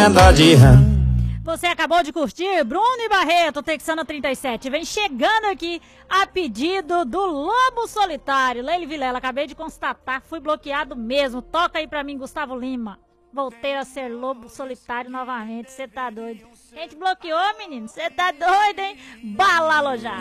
Você acabou de curtir Bruno e Barreto, Texana 37. Vem chegando aqui a pedido do Lobo Solitário. Leile Vilela, acabei de constatar, fui bloqueado mesmo. Toca aí pra mim, Gustavo Lima. Voltei a ser Lobo Solitário novamente, você tá doido. A gente bloqueou, menino, você tá doido, hein? Bala alojado.